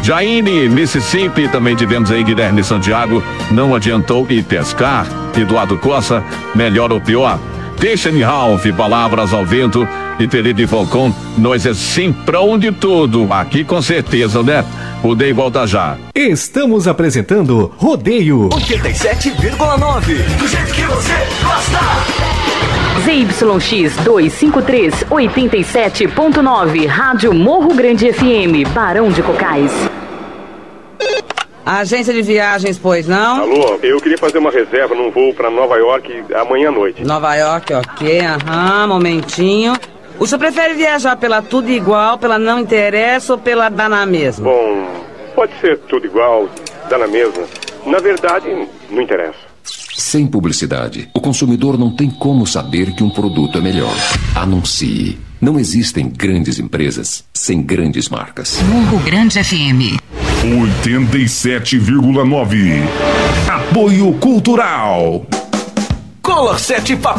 Jaine, Mississippi, também tivemos aí Guilherme Santiago, não adiantou ir pescar. Eduardo Costa, melhor ou pior? Deixa-me Ralph, palavras ao vento. E Felipe Falcão, nós é simprão de tudo. Aqui com certeza, né? Rodeio volta já. Estamos apresentando Rodeio 87,9. Do jeito que você gosta. ZYX 253, 87.9, Rádio Morro Grande FM, Barão de Cocais. Agência de viagens, pois não? Alô, eu queria fazer uma reserva num voo pra Nova York amanhã à noite. Nova York, ok, momentinho. O senhor prefere viajar pela Tudo Igual, pela Não Interessa ou pela Dá na Mesma? Bom, pode ser tudo igual, dá na mesma. Na verdade, não interessa. Sem publicidade, o consumidor não tem como saber que um produto é melhor. Anuncie. Não existem grandes empresas sem grandes marcas. Morro Grande FM 87,9. Apoio Cultural. Color 7